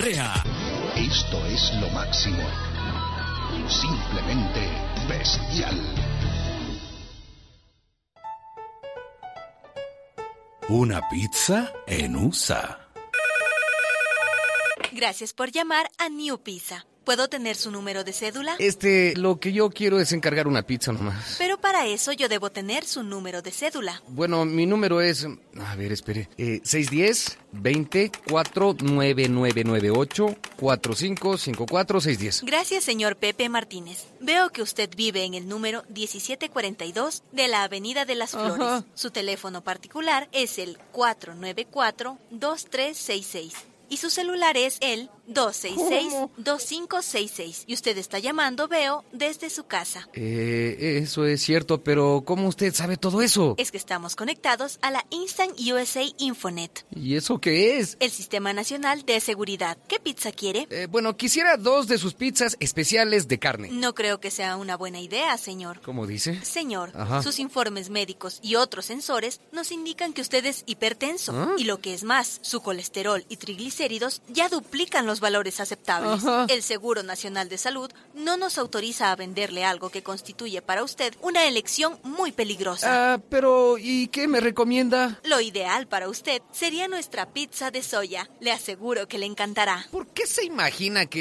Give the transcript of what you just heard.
diarrea. Esto es lo máximo. Simplemente bestial. Una pizza en USA. Gracias por llamar a New Pizza. ¿Puedo tener su número de cédula? Lo que yo quiero es encargar una pizza nomás. Pero para eso yo debo tener su número de cédula. Bueno, mi número es... A ver, espere. 610-20-4998-4554-610. Gracias, señor Pepe Martínez. Veo que usted vive en el número 1742 de la Avenida de las Flores. Ajá. Su teléfono particular es el 494-2366. Y su celular es el 266-2566. Y usted está llamando, veo, desde su casa. Eso es cierto, pero ¿cómo usted sabe todo eso? Es que estamos conectados a la Instant USA Infonet. ¿Y eso qué es? El Sistema Nacional de Seguridad. ¿Qué pizza quiere? Bueno, quisiera 2 de sus pizzas especiales de carne. No creo que sea una buena idea, señor. ¿Cómo dice? Señor, Ajá. sus informes médicos y otros sensores nos indican que usted es hipertenso. ¿Ah? Y lo que es más, su colesterol y triglicéridos ya duplican los valores aceptables. Ajá. El Seguro Nacional de Salud no nos autoriza a venderle algo que constituye para usted una elección muy peligrosa. Pero ¿y qué me recomienda? Lo ideal para usted sería nuestra pizza de soya. Le aseguro que le encantará. ¿Por qué se imagina que